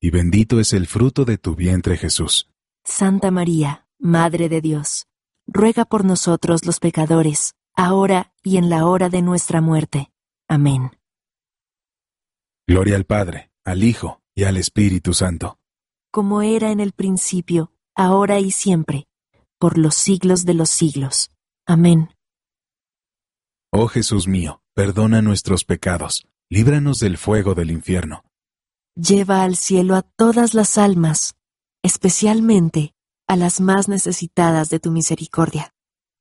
y bendito es el fruto de tu vientre, Jesús. Santa María, Madre de Dios, ruega por nosotros los pecadores, ahora y en la hora de nuestra muerte. Amén. Gloria al Padre, al Hijo y al Espíritu Santo. Como era en el principio, ahora y siempre, por los siglos de los siglos. Amén. Oh Jesús mío, perdona nuestros pecados, líbranos del fuego del infierno. Lleva al cielo a todas las almas, especialmente a las más necesitadas de tu misericordia.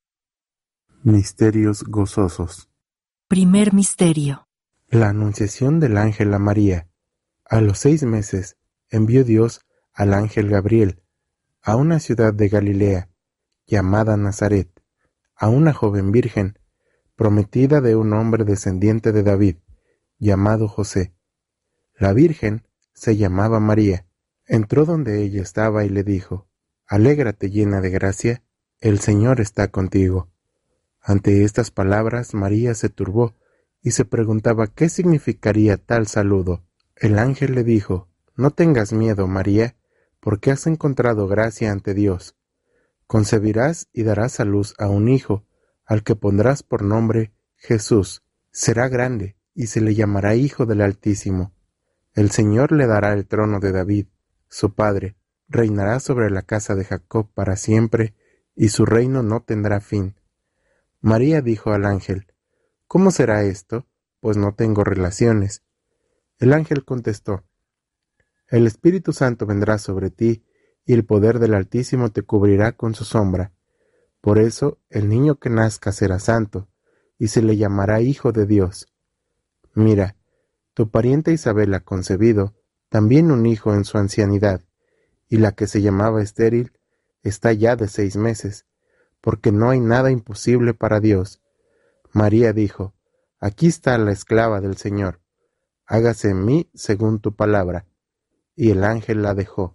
Misterios gozosos. Primer misterio. La anunciación del ángel a María. A los 6 meses envió Dios al ángel Gabriel a una ciudad de Galilea, llamada Nazaret, a una joven virgen, prometida de un hombre descendiente de David, llamado José. La virgen se llamaba María. Entró donde ella estaba y le dijo: Alégrate, llena de gracia, el Señor está contigo. Ante estas palabras, María se turbó y se preguntaba qué significaría tal saludo. El ángel le dijo: No tengas miedo, María, porque has encontrado gracia ante Dios. Concebirás y darás a luz a un hijo, al que pondrás por nombre Jesús. Será grande y se le llamará Hijo del Altísimo. El Señor le dará el trono de David, su padre, reinará sobre la casa de Jacob para siempre, y su reino no tendrá fin. María dijo al ángel: ¿Cómo será esto? Pues no tengo relaciones. El ángel contestó: El Espíritu Santo vendrá sobre ti, y el poder del Altísimo te cubrirá con su sombra. Por eso el niño que nazca será santo, y se le llamará Hijo de Dios. Mira, tu pariente Isabel ha concebido también un hijo en su ancianidad, y la que se llamaba estéril está ya de 6 meses, porque no hay nada imposible para Dios. María dijo: Aquí está la esclava del Señor, hágase en mí según tu palabra. Y el ángel la dejó.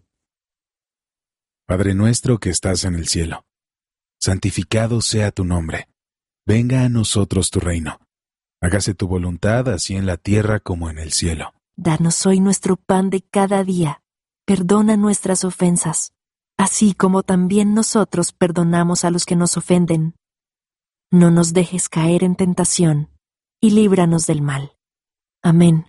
Padre nuestro que estás en el cielo, santificado sea tu nombre. Venga a nosotros tu reino. Hágase tu voluntad, así en la tierra como en el cielo. Danos hoy nuestro pan de cada día. Perdona nuestras ofensas, así como también nosotros perdonamos a los que nos ofenden. No nos dejes caer en tentación, y líbranos del mal. Amén.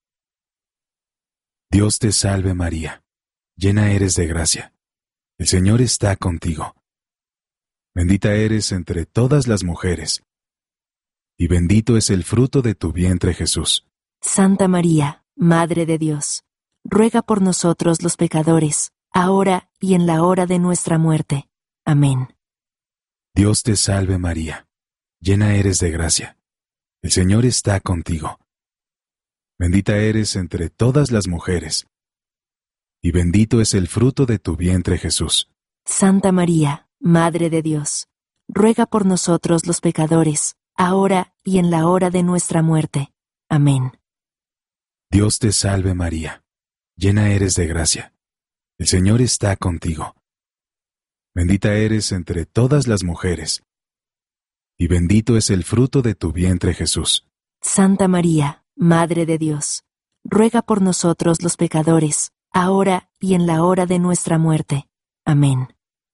Dios te salve María, llena eres de gracia. El Señor está contigo. Bendita eres entre todas las mujeres, y bendito es el fruto de tu vientre, Jesús. Santa María, Madre de Dios, ruega por nosotros los pecadores, ahora y en la hora de nuestra muerte. Amén. Dios te salve María, llena eres de gracia. El Señor está contigo. Bendita eres entre todas las mujeres, y bendito es el fruto de tu vientre, Jesús. Santa María, Madre de Dios, ruega por nosotros los pecadores, ahora y en la hora de nuestra muerte. Amén. Dios te salve María, llena eres de gracia. El Señor está contigo. Bendita eres entre todas las mujeres, y bendito es el fruto de tu vientre, Jesús. Santa María, Madre de Dios, ruega por nosotros los pecadores, ahora y en la hora de nuestra muerte. Amén.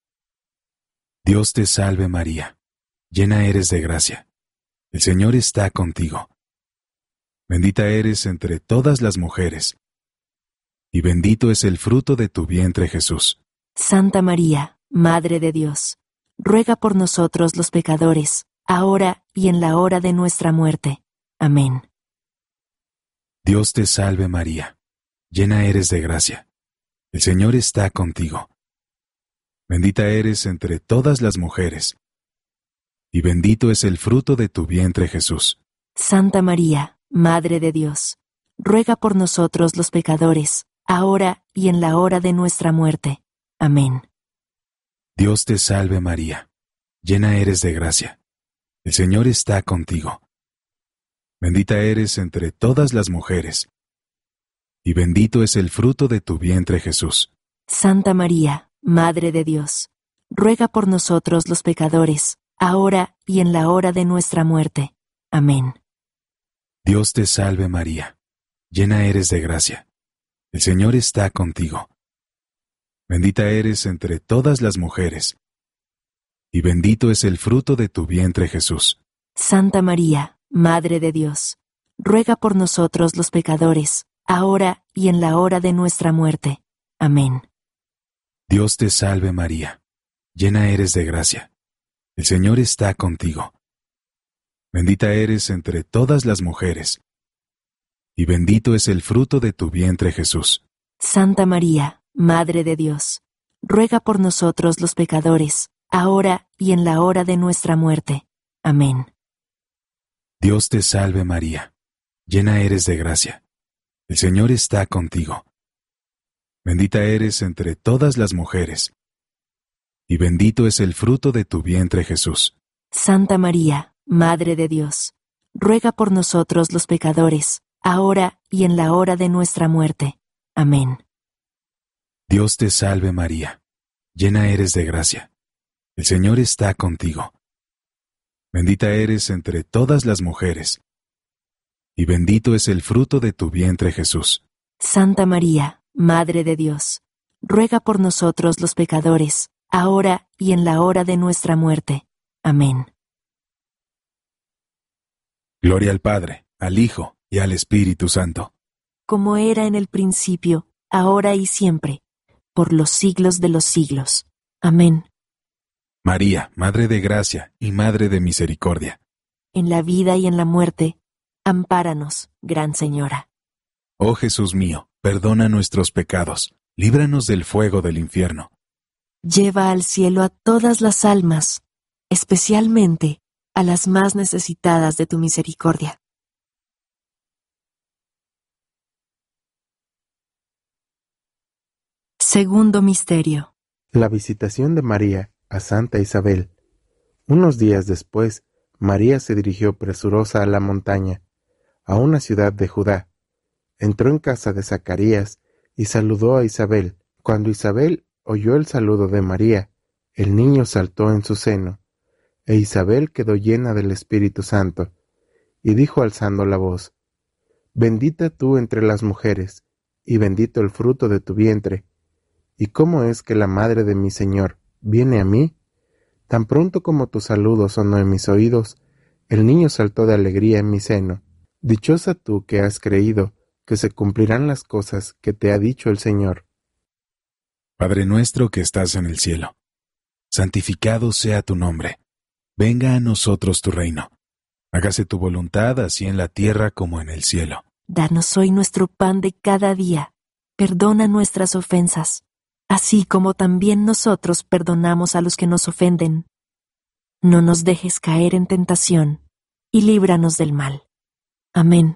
Dios te salve María, llena eres de gracia. El Señor está contigo. Bendita eres entre todas las mujeres, y bendito es el fruto de tu vientre, Jesús. Santa María, Madre de Dios, ruega por nosotros los pecadores, ahora y en la hora de nuestra muerte. Amén. Dios te salve María, llena eres de gracia. El Señor está contigo. Bendita eres entre todas las mujeres, y bendito es el fruto de tu vientre, Jesús. Santa María, Madre de Dios, ruega por nosotros los pecadores, ahora y en la hora de nuestra muerte. Amén. Dios te salve María, llena eres de gracia. El Señor está contigo. Bendita eres entre todas las mujeres, y bendito es el fruto de tu vientre, Jesús. Santa María, Madre de Dios, ruega por nosotros los pecadores, ahora y en la hora de nuestra muerte. Amén. Dios te salve María, llena eres de gracia. El Señor está contigo. Bendita eres entre todas las mujeres, y bendito es el fruto de tu vientre, Jesús. Santa María, Madre de Dios, ruega por nosotros los pecadores, ahora y en la hora de nuestra muerte. Amén. Dios te salve María, llena eres de gracia. El Señor está contigo. Bendita eres entre todas las mujeres, y bendito es el fruto de tu vientre, Jesús. Santa María, Madre de Dios, ruega por nosotros los pecadores, ahora y en la hora de nuestra muerte. Amén. Dios te salve María, llena eres de gracia. El Señor está contigo. Bendita eres entre todas las mujeres, y bendito es el fruto de tu vientre, Jesús. Santa María, Madre de Dios, ruega por nosotros los pecadores, ahora y en la hora de nuestra muerte. Amén. Dios te salve María, llena eres de gracia. El Señor está contigo. Bendita eres entre todas las mujeres, y bendito es el fruto de tu vientre, Jesús. Santa María, Madre de Dios, ruega por nosotros los pecadores, ahora y en la hora de nuestra muerte. Amén. Gloria al Padre, al Hijo y al Espíritu Santo. Como era en el principio, ahora y siempre, por los siglos de los siglos. Amén. María, Madre de Gracia y Madre de Misericordia. En la vida y en la muerte, ampáranos, Gran Señora. Oh Jesús mío, perdona nuestros pecados, líbranos del fuego del infierno. Lleva al cielo a todas las almas, especialmente a las más necesitadas de tu misericordia. Segundo misterio. La visitación de María a Santa Isabel. Unos días después, María se dirigió presurosa a la montaña, a una ciudad de Judá. Entró en casa de Zacarías y saludó a Isabel. Cuando Isabel oyó el saludo de María, el niño saltó en su seno, e Isabel quedó llena del Espíritu Santo, y dijo alzando la voz: Bendita tú entre las mujeres, y bendito el fruto de tu vientre. ¿Y cómo es que la madre de mi Señor viene a mí? Tan pronto como tu saludo sonó en mis oídos, el niño saltó de alegría en mi seno. Dichosa tú que has creído que se cumplirán las cosas que te ha dicho el Señor. Padre nuestro que estás en el cielo, santificado sea tu nombre. Venga a nosotros tu reino. Hágase tu voluntad así en la tierra como en el cielo. Danos hoy nuestro pan de cada día. Perdona nuestras ofensas, así como también nosotros perdonamos a los que nos ofenden. No nos dejes caer en tentación, y líbranos del mal. Amén.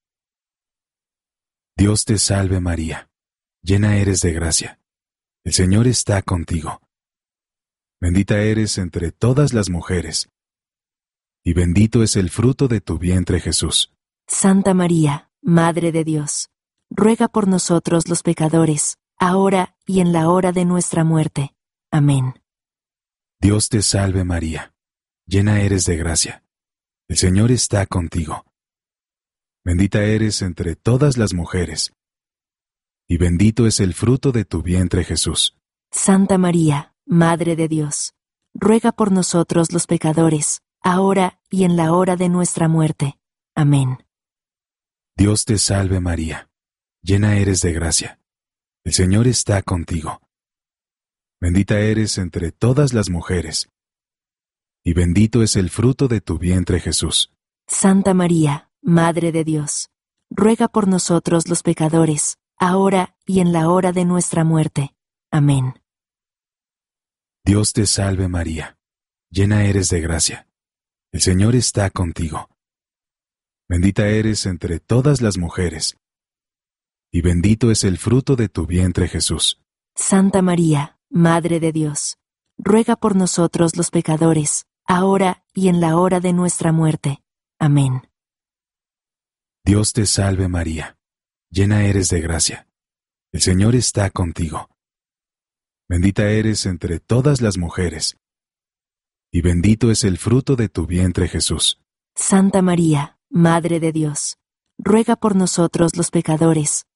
Dios te salve María, llena eres de gracia. El Señor está contigo. Bendita eres entre todas las mujeres, y bendito es el fruto de tu vientre, Jesús. Santa María, Madre de Dios, ruega por nosotros los pecadores, ahora y en la hora de nuestra muerte. Amén. Dios te salve María, llena eres de gracia. El Señor está contigo. Bendita eres entre todas las mujeres, y bendito es el fruto de tu vientre, Jesús. Santa María, Madre de Dios, ruega por nosotros los pecadores, ahora y en la hora de nuestra muerte. Amén. Dios te salve María, llena eres de gracia. El Señor está contigo. Bendita eres entre todas las mujeres, y bendito es el fruto de tu vientre, Jesús. Santa María, Madre de Dios, ruega por nosotros los pecadores, ahora y en la hora de nuestra muerte. Amén. Dios te salve María, llena eres de gracia. El Señor está contigo. Bendita eres entre todas las mujeres, y bendito es el fruto de tu vientre, Jesús. Santa María, Madre de Dios, ruega por nosotros los pecadores, ahora y en la hora de nuestra muerte. Amén. Dios te salve María, llena eres de gracia. El Señor está contigo. Bendita eres entre todas las mujeres, y bendito es el fruto de tu vientre, Jesús. Santa María, Madre de Dios, ruega por nosotros los pecadores,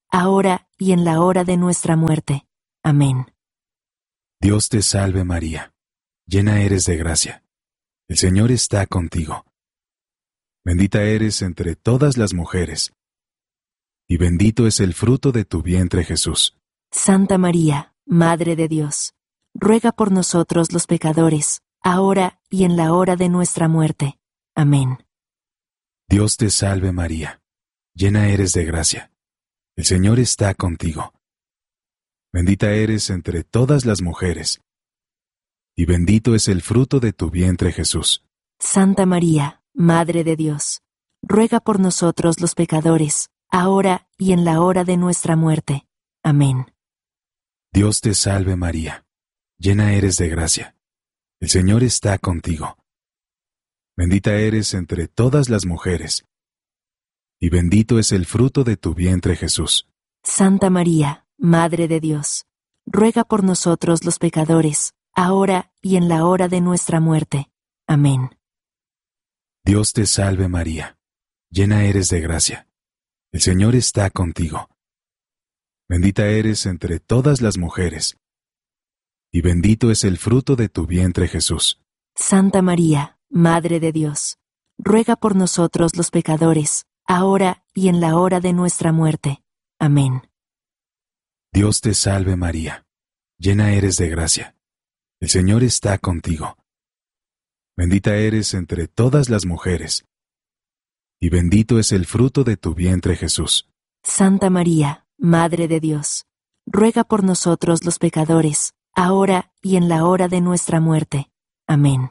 ahora y en la hora de nuestra muerte. Amén. Dios te salve María, llena eres de gracia. El Señor está contigo. Bendita eres entre todas las mujeres, y bendito es el fruto de tu vientre Jesús. Santa María, Madre de Dios, ruega por nosotros los pecadores, ahora y en la hora de nuestra muerte. Amén. Dios te salve María, llena eres de gracia. El Señor está contigo. Bendita eres entre todas las mujeres, y bendito es el fruto de tu vientre Jesús. Santa María, Madre de Dios, ruega por nosotros los pecadores, ahora y en la hora de nuestra muerte. Amén. Dios te salve María, llena eres de gracia. El Señor está contigo. Bendita eres entre todas las mujeres, y bendito es el fruto de tu vientre Jesús. Santa María, Madre de Dios, ruega por nosotros los pecadores, ahora y en la hora de nuestra muerte. Amén. Dios te salve María, llena eres de gracia. El Señor está contigo. Bendita eres entre todas las mujeres, y bendito es el fruto de tu vientre Jesús. Santa María, Madre de Dios, ruega por nosotros los pecadores, ahora y en la hora de nuestra muerte. Amén. Dios te salve María, llena eres de gracia. El Señor está contigo. Bendita eres entre todas las mujeres, y bendito es el fruto de tu vientre Jesús. Santa María, Madre de Dios, ruega por nosotros los pecadores, ahora y en la hora de nuestra muerte. Amén.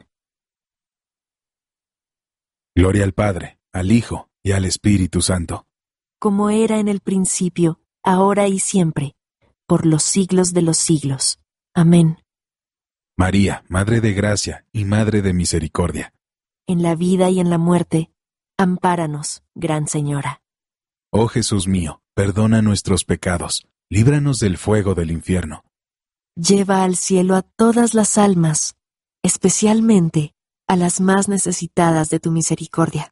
Gloria al Padre, al Hijo y al Espíritu Santo. Como era en el principio, ahora y siempre, por los siglos de los siglos. Amén. María, Madre de Gracia y Madre de Misericordia. En la vida y en la muerte, ampáranos, Gran Señora. Oh Jesús mío, perdona nuestros pecados, líbranos del fuego del infierno. Lleva al cielo a todas las almas, especialmente a las más necesitadas de tu misericordia.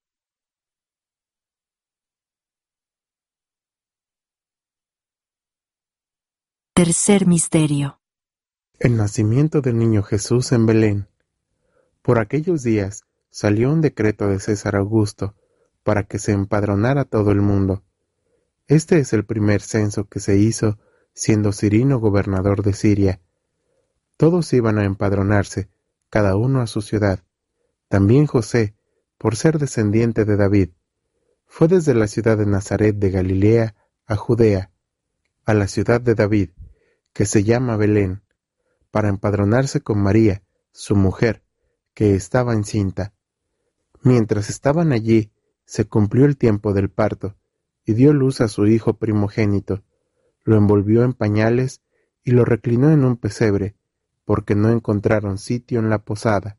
Tercer misterio. El nacimiento del niño Jesús en Belén. Por aquellos días salió un decreto de César Augusto para que se empadronara todo el mundo. Este es el primer censo que se hizo siendo Cirino gobernador de Siria. Todos iban a empadronarse, cada uno a su ciudad. También José, por ser descendiente de David, fue desde la ciudad de Nazaret de Galilea a Judea, a la ciudad de David, que se llama Belén, para empadronarse con María, su mujer, que estaba encinta. Mientras estaban allí, se cumplió el tiempo del parto, y dio luz a su hijo primogénito. Lo envolvió en pañales y lo reclinó en un pesebre, porque no encontraron sitio en la posada.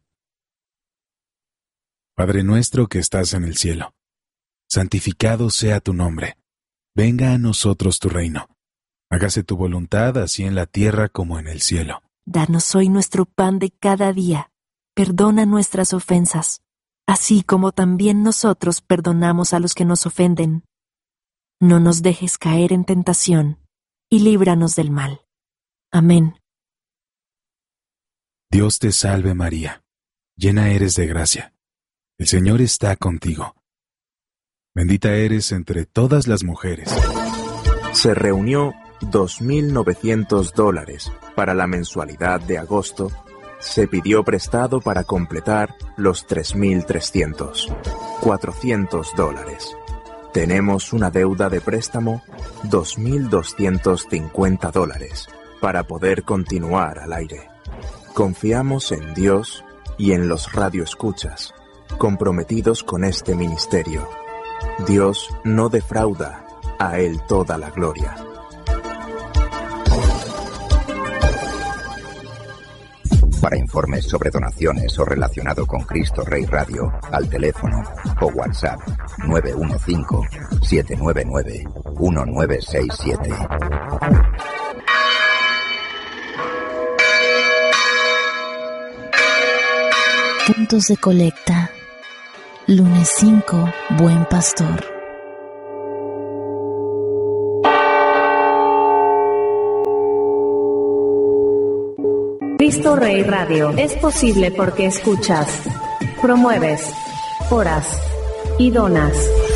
Padre nuestro que estás en el cielo, santificado sea tu nombre. Venga a nosotros tu reino. Hágase tu voluntad así en la tierra como en el cielo. Danos hoy nuestro pan de cada día. Perdona nuestras ofensas, así como también nosotros perdonamos a los que nos ofenden. No nos dejes caer en tentación, y líbranos del mal. Amén. Dios te salve María, llena eres de gracia. El Señor está contigo. Bendita eres entre todas las mujeres. Se reunió $2.900 para la mensualidad de agosto. Se pidió prestado para completar los 3.300. $400. Tenemos una deuda de préstamo, $2.250, para poder continuar al aire. Confiamos en Dios y en los radioescuchas, comprometidos con este ministerio. Dios no defrauda, a Él toda la gloria. Para informes sobre donaciones o relacionado con Cristo Rey Radio, al teléfono o WhatsApp 915-799-1967. Puntos de colecta. Lunes 5, Buen Pastor. Cristo Rey Radio es posible porque escuchas, promueves, oras y donas.